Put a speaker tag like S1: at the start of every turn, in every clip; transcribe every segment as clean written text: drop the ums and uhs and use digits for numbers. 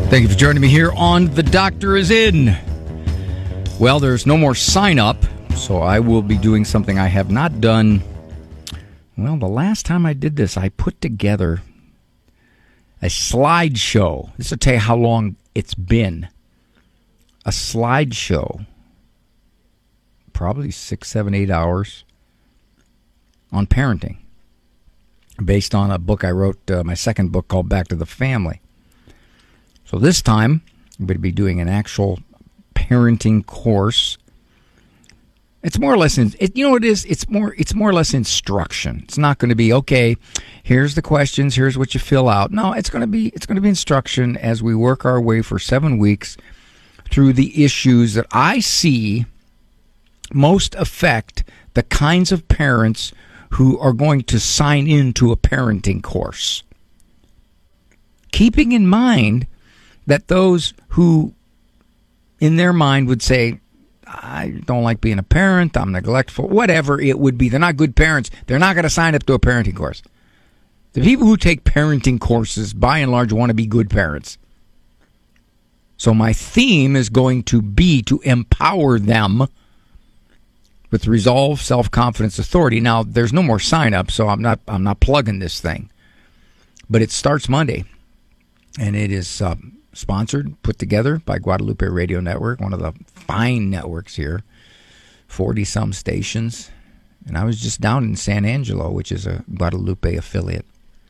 S1: Thank you for joining me here on The Doctor Is In. Well, there's no more sign up, so I will be doing something I have not done. Well, the last time I did this, I put together a slideshow. This will tell you how long it's been. A slideshow, probably 6, 7, 8 hours on parenting, based on a book I wrote, my second book called Back to the Family. So this time, I'm going to be doing an actual parenting course. It's more or less, you know what it is? It's more or less instruction. It's not going to be, okay, here's the questions, here's what you fill out. No, it's going to be instruction as we work our way for 7 weeks through the issues that I see most affect the kinds of parents who are going to sign into a parenting course. Keeping in mind that those who, in their mind, would say, I don't like being a parent, I'm neglectful, whatever it would be, they're not good parents, they're not going to sign up to a parenting course. The people who take parenting courses, by and large, want to be good parents. So my theme is going to be to empower them with resolve, self-confidence, authority. Now, there's no more sign-up, so I'm not plugging this thing. But it starts Monday, and it is sponsored, put together by Guadalupe Radio Network, one of the fine networks here, 40-some stations. And I was just down in San Angelo, which is a Guadalupe affiliate.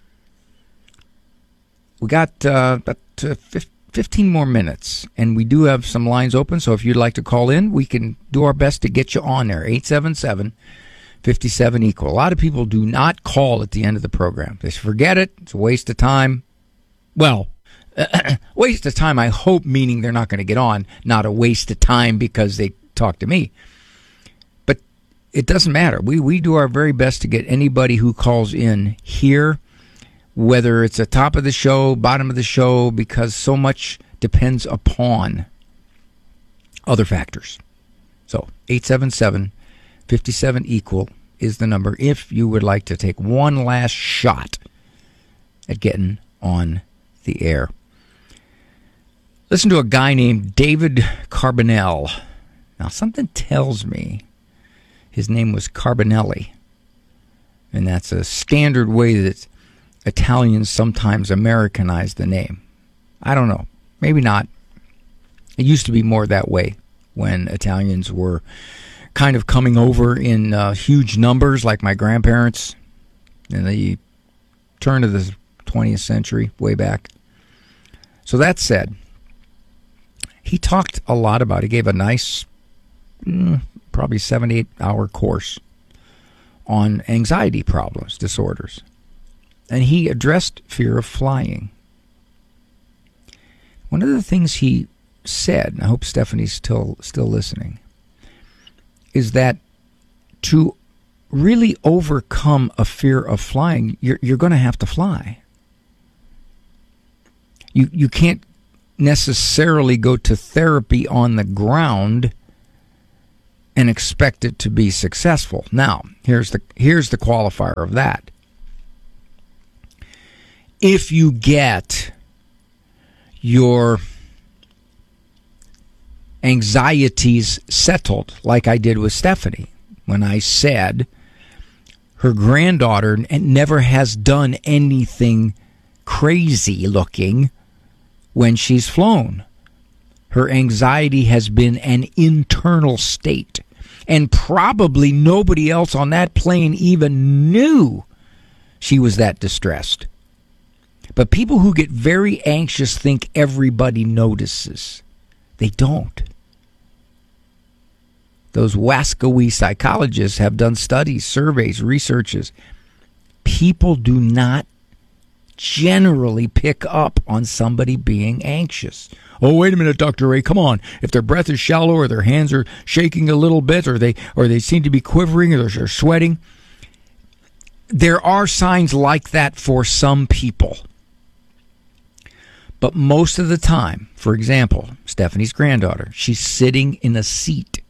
S1: We got about 15 more minutes, and we do have some lines open, so if you'd like to call in, we can do our best to get you on there. 877-57-EQUAL. A lot of people do not call at the end of the program. They forget it. It's a waste of time. Well, waste of time, I hope, meaning they're not going to get on, not a waste of time because they talk to me. But it doesn't matter. We do our very best to get anybody who calls in here, whether it's the top of the show, bottom of the show, because so much depends upon other factors. So 877-57-EQUAL is the number if you would like to take one last shot at getting on the air. Listen to a guy named David Carbonell. Now, something tells me his name was Carbonelli, and that's a standard way that Italians sometimes Americanize the name. I don't know. Maybe not. It used to be more that way when Italians were kind of coming over in huge numbers, like my grandparents in the turn of the 20th century, way back. So that said, he talked a lot about, he gave a nice, probably 7-8 hour course on anxiety problems, disorders. And he addressed fear of flying. One of the things he said, and I hope Stephanie's still listening, is that to really overcome a fear of flying, you're going to have to fly. You can't necessarily go to therapy on the ground and expect it to be successful. Now, here's the qualifier of that. If you get your anxieties settled, like I did with Stephanie, when I said her granddaughter never has done anything crazy looking when she's flown. Her anxiety has been an internal state, and probably nobody else on that plane even knew she was that distressed. But people who get very anxious think everybody notices. They don't. Those wascally psychologists have done studies, surveys, researches. People do not generally pick up on somebody being anxious. Oh, wait a minute, Dr. Ray, come on. If their breath is shallow or their hands are shaking a little bit or they seem to be quivering or they're sweating, there are signs like that for some people. But most of the time, for example, Stephanie's granddaughter, she's sitting in a seat.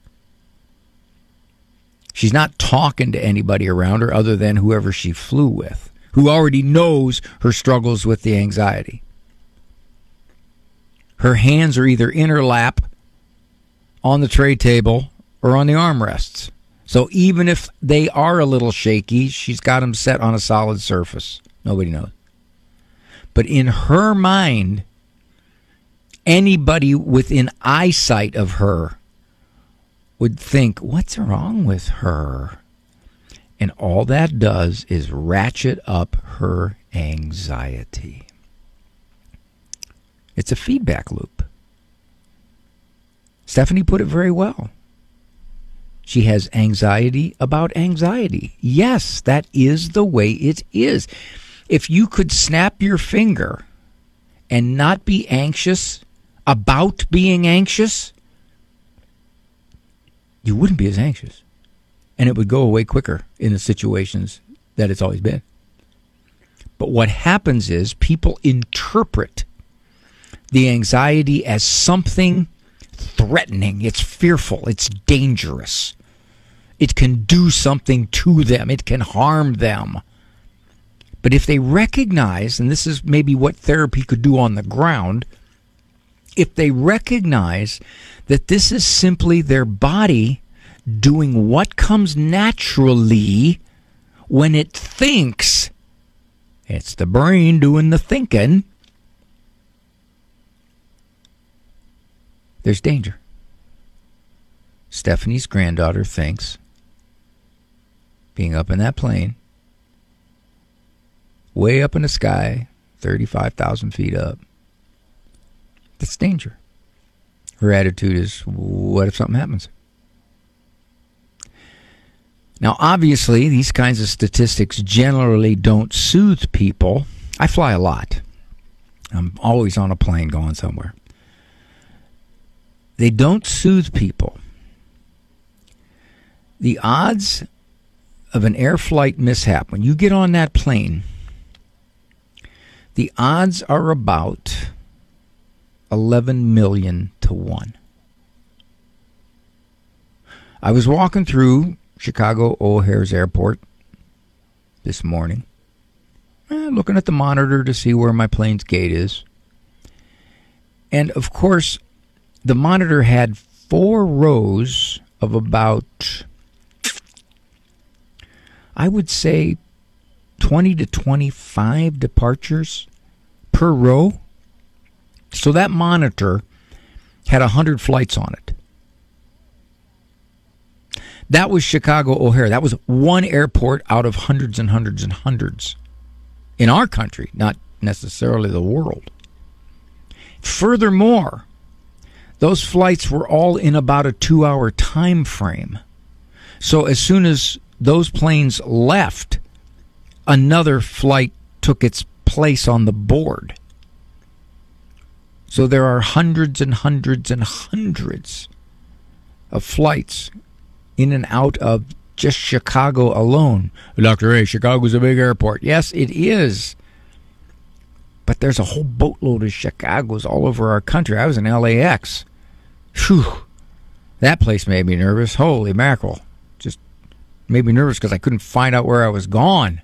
S1: She's not talking to anybody around her other than whoever she flew with, who already knows her struggles with the anxiety. Her hands are either in her lap, on the tray table, or on the armrests. So even if they are a little shaky, she's got them set on a solid surface. Nobody knows. But in her mind, anybody within eyesight of her would think, what's wrong with her? And all that does is ratchet up her anxiety. It's a feedback loop. Stephanie put it very well. She has anxiety about anxiety. Yes, that is the way it is. If you could snap your finger and not be anxious about being anxious, you wouldn't be as anxious. And it would go away quicker in the situations that it's always been. But what happens is people interpret the anxiety as something threatening. It's fearful. It's dangerous. It can do something to them. It can harm them. But if they recognize, and this is maybe what therapy could do on the ground, if they recognize that this is simply their body doing what comes naturally when it thinks, it's the brain doing the thinking, there's danger. Stephanie's granddaughter thinks being up in that plane, way up in the sky, 35,000 feet up, that's danger. Her attitude is, what if something happens? Now, obviously, these kinds of statistics generally don't soothe people. I fly a lot. I'm always on a plane going somewhere. They don't soothe people. The odds of an air flight mishap, when you get on that plane, the odds are about 11 million to 1. I was walking through Chicago O'Hare's Airport this morning, looking at the monitor to see where my plane's gate is. And, of course, the monitor had 4 rows of about, I would say, 20 to 25 departures per row. So that monitor had 100 flights on it. That was Chicago O'Hare. That was one airport out of hundreds and hundreds and hundreds in our country, not necessarily the world. Furthermore, those flights were all in about a 2-hour time frame. So as soon as those planes left, another flight took its place on the board. So there are hundreds and hundreds and hundreds of flights in and out of just Chicago alone. Dr. A, Chicago's a big airport. Yes, it is. But there's a whole boatload of Chicagos all over our country. I was in LAX. Phew. That place made me nervous. Holy mackerel. Just made me nervous because I couldn't find out where I was going.